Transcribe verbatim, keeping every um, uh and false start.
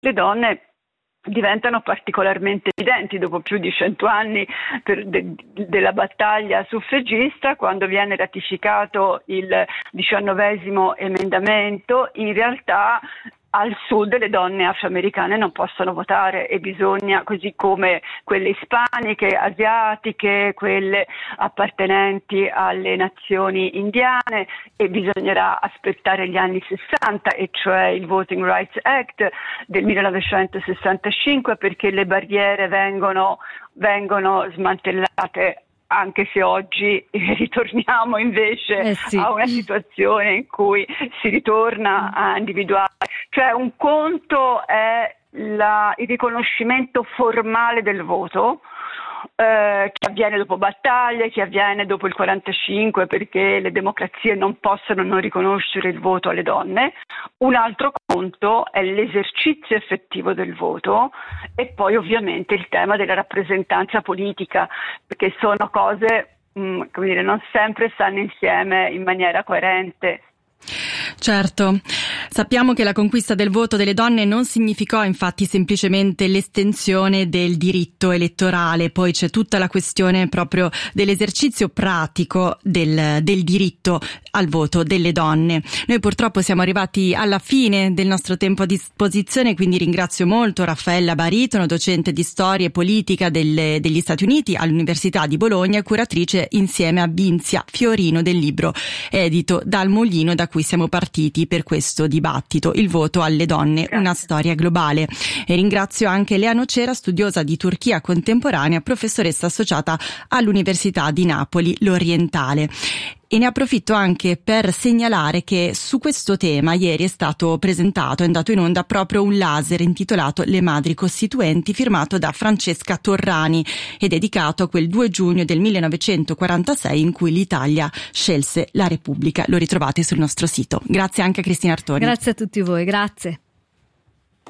le donne diventano particolarmente evidenti dopo più di cento anni per de, della battaglia suffragista, quando viene ratificato il diciannovesimo emendamento. In realtà al sud le donne afroamericane non possono votare e bisogna, così come quelle ispaniche, asiatiche, quelle appartenenti alle nazioni indiane, e bisognerà aspettare gli anni sessanta, e cioè il Voting Rights Act del millenovecentosessantacinque, perché le barriere vengono, vengono smantellate, anche se oggi ritorniamo invece eh sì. a una situazione in cui si ritorna a individuare. Cioè, un conto è la, il riconoscimento formale del voto, eh, che avviene dopo battaglie, che avviene dopo il quarantacinque, perché le democrazie non possono non riconoscere il voto alle donne. Un altro conto è l'esercizio effettivo del voto, e poi ovviamente il tema della rappresentanza politica, perché sono cose, mh, come dire, non sempre stanno insieme in maniera coerente. Certo, sappiamo che la conquista del voto delle donne non significò infatti semplicemente l'estensione del diritto elettorale, poi c'è tutta la questione proprio dell'esercizio pratico del, del diritto al voto delle donne. Noi purtroppo siamo arrivati alla fine del nostro tempo a disposizione, quindi ringrazio molto Raffaella Baritono, docente di storia e politica delle, degli Stati Uniti all'Università di Bologna e curatrice insieme a Binzia Fiorino del libro edito dal Mulino, da cui siamo partiti per questo dibattito, il voto alle donne, Grazie. Una storia globale. E ringrazio anche Lea Nocera, studiosa di Turchia contemporanea, professoressa associata all'Università di Napoli L'Orientale. E ne approfitto anche per segnalare che su questo tema ieri è stato presentato, è andato in onda proprio un laser intitolato Le Madri Costituenti, firmato da Francesca Torrani e dedicato a quel due giugno del millenovecentoquarantasei in cui l'Italia scelse la Repubblica. Lo ritrovate sul nostro sito. Grazie anche a Cristina Artoni. Grazie a tutti voi, grazie.